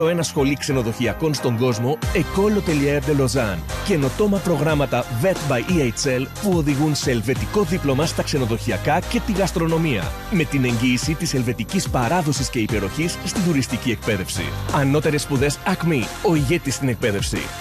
Ένα σχολή ξενοδοχειακών στον κόσμο, École de Lausanne. Καινοτόμα προγράμματα VET by EHL που οδηγούν σε ελβετικό δίπλωμα στα ξενοδοχειακά και τη γαστρονομία. Με την εγγύηση της ελβετικής παράδοσης και υπεροχής στη τουριστική εκπαίδευση. Ανώτερες σπουδές ACME, ο ηγέτης στην εκπαίδευση.